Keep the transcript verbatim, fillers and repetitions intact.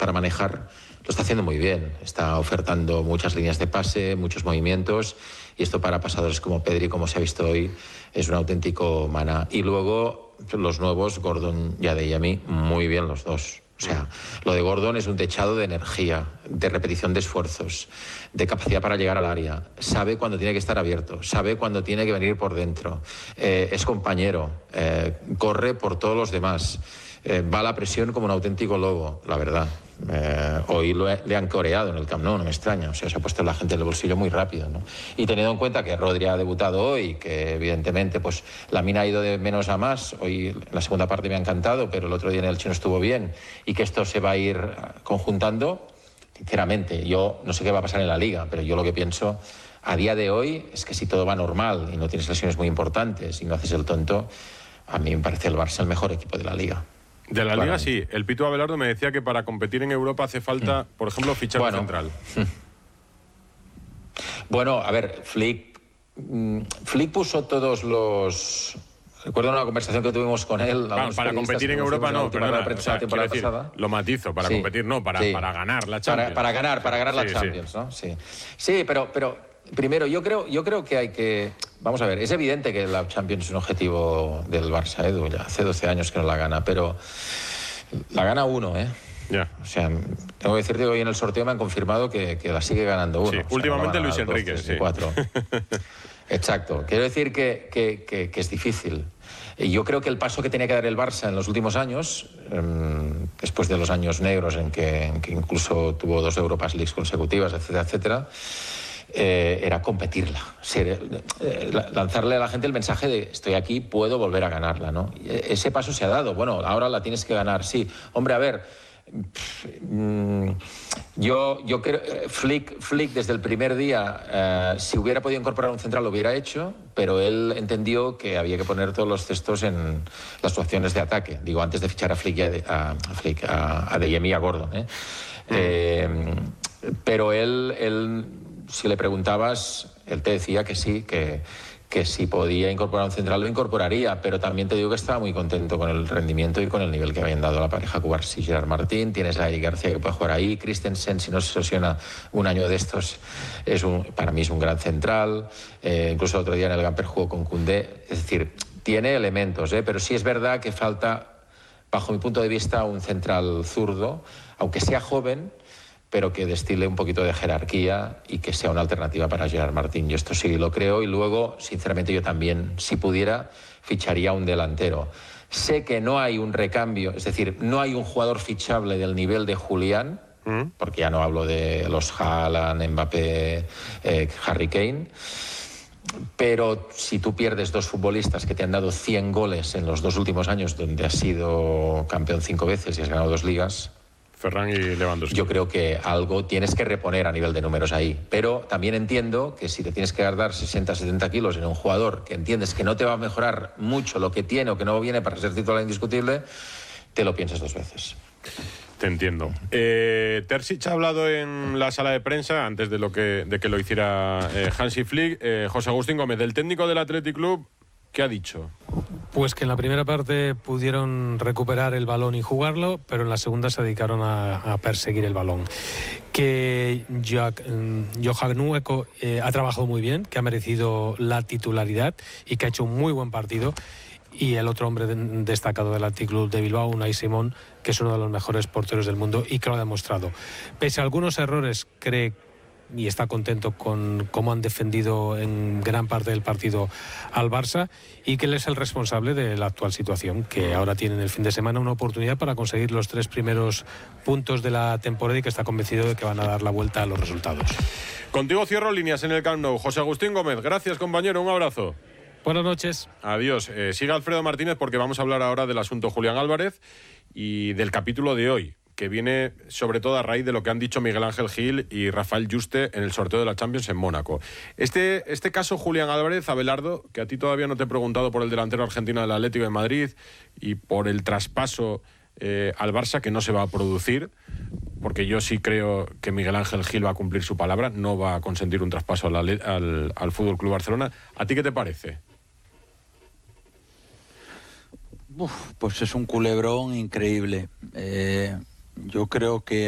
para manejar, lo está haciendo muy bien. Está ofertando muchas líneas de pase, muchos movimientos, y esto para pasadores como Pedri, como se ha visto hoy, es un auténtico maná. Y luego los nuevos, Gordon y Adeyemi, muy bien los dos. O sea, lo de Gordon es un techado de energía, de repetición de esfuerzos, de capacidad para llegar al área. Sabe cuándo tiene que estar abierto, sabe cuándo tiene que venir por dentro. Eh, es compañero, eh, corre por todos los demás. Eh, va a la presión como un auténtico lobo, la verdad. Eh, hoy lo he, le han coreado en el Camp Nou, no me extraña. O sea, se ha puesto la gente en el bolsillo muy rápido, ¿no? Y teniendo en cuenta que Rodri ha debutado hoy, que evidentemente pues la mina ha ido de menos a más. Hoy en la segunda parte me ha encantado, pero el otro día en el Chino estuvo bien, y que esto se va a ir conjuntando, sinceramente, yo no sé qué va a pasar en la Liga, pero yo lo que pienso a día de hoy es que si todo va normal y no tienes lesiones muy importantes y no haces el tonto, a mí me parece el Barça el mejor equipo de la Liga. De la Liga, sí. El Pitu Abelardo me decía que para competir en Europa hace falta, por ejemplo, fichar bueno, un central. Bueno, a ver, Flick, Flick puso todos los... Recuerdo una conversación que tuvimos con él. Para, para competir en Europa no, perdona. O sea, quiero decir, lo matizo, para sí, competir no, para, sí. para ganar la Champions. Para, para ganar, para ganar sí, la Champions, sí. ¿no? Sí, sí, pero... pero primero, yo creo, yo creo que hay que... Vamos a ver, es evidente que la Champions es un objetivo del Barça, Edu, ya hace doce años que no la gana, pero la gana uno, ¿eh? Ya. O sea, tengo que decirte que hoy en el sorteo me han confirmado que, que la sigue ganando uno. Sí, o sea, últimamente no Luis Enrique, sí. Cuatro. Exacto. Quiero decir que, que, que, que es difícil. Y yo creo que el paso que tenía que dar el Barça en los últimos años, eh, después de los años negros en que, en que incluso tuvo dos Europas Leagues consecutivas, etcétera, etcétera, Eh, era competirla, ser, eh, lanzarle a la gente el mensaje de estoy aquí, puedo volver a ganarla, ¿no? Ese paso se ha dado. Bueno, ahora la tienes que ganar, sí. Hombre, a ver, pff, mmm, yo, yo creo Flick, Flick desde el primer día, eh, si hubiera podido incorporar un central lo hubiera hecho, pero él entendió que había que poner todos los cestos en las opciones de ataque. Digo, antes de fichar a Flick y a, de, a, a, Flick, a, a Adeyemi y a Gordon, ¿eh? Mm. Eh, pero él... él si le preguntabas, él te decía que sí, que, que si podía incorporar un central lo incorporaría, pero también te digo que estaba muy contento con el rendimiento y con el nivel que habían dado la pareja Cubarsí y Gerard Martín. Tienes a Eric García que puede jugar ahí, Christensen, si no se lesiona un año de estos, es un, para mí es un gran central, eh, incluso el otro día en el Gamper jugó con Koundé, es decir, tiene elementos, ¿eh? Pero sí es verdad que falta, bajo mi punto de vista, un central zurdo, aunque sea joven, pero que destile un poquito de jerarquía y que sea una alternativa para Gerard Martín. Yo esto sí lo creo, y luego, sinceramente, yo también, si pudiera, ficharía un delantero. Sé que no hay un recambio, es decir, no hay un jugador fichable del nivel de Julián, ¿Mm? porque ya no hablo de los Haaland, Mbappé, eh, Harry Kane, pero si tú pierdes dos futbolistas que te han dado cien goles en los dos últimos años, donde has sido campeón cinco veces y has ganado dos ligas, Ferran y Lewandowski. Yo creo que algo tienes que reponer a nivel de números ahí. Pero también entiendo que si te tienes que guardar sesenta, setenta kilos en un jugador que entiendes que no te va a mejorar mucho lo que tiene o que no viene para ser titular indiscutible, te lo piensas dos veces. Te entiendo. Eh, Terzic ha hablado en la sala de prensa, antes de, lo que, de que lo hiciera eh, Hansi Flick. Eh, José Agustín Gómez, del técnico del Athletic Club, ¿qué ha dicho? Pues que en la primera parte pudieron recuperar el balón y jugarlo, pero en la segunda se dedicaron a, a perseguir el balón. Que Johan Nueco eh, ha trabajado muy bien, que ha merecido la titularidad y que ha hecho un muy buen partido. Y el otro hombre de, destacado del Athletic Club de Bilbao, Unai Simón, que es uno de los mejores porteros del mundo y que lo ha demostrado. Pese a algunos errores, cree y está contento con cómo han defendido en gran parte del partido al Barça, y que él es el responsable de la actual situación, que ahora tienen el fin de semana una oportunidad para conseguir los tres primeros puntos de la temporada y que está convencido de que van a dar la vuelta a los resultados. Contigo cierro líneas en el Camp Nou. José Agustín Gómez, gracias, compañero, un abrazo. Buenas noches. Adiós. Eh, siga Alfredo Martínez, porque vamos a hablar ahora del asunto Julián Álvarez y del capítulo de hoy, que viene sobre todo a raíz de lo que han dicho Miguel Ángel Gil y Rafael Yuste en el sorteo de la Champions en Mónaco. Este, este caso Julián Álvarez, Abelardo, que a ti todavía no te he preguntado por el delantero argentino del Atlético de Madrid y por el traspaso eh, al Barça, que no se va a producir, porque yo sí creo que Miguel Ángel Gil va a cumplir su palabra, no va a consentir un traspaso al, al, al Fútbol Club Barcelona. ¿A ti qué te parece? Uf, pues es un culebrón increíble. Eh, yo creo que